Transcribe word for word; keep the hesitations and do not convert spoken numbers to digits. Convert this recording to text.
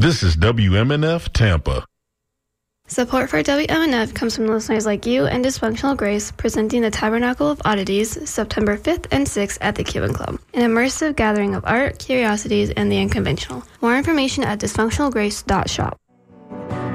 This is W M N F Tampa. Support for W M N F comes from listeners like you and Dysfunctional Grace, presenting the Tabernacle of Oddities September fifth and sixth at the Cuban Club, an immersive gathering of art, curiosities, and the unconventional. More information at dysfunctional grace dot shop.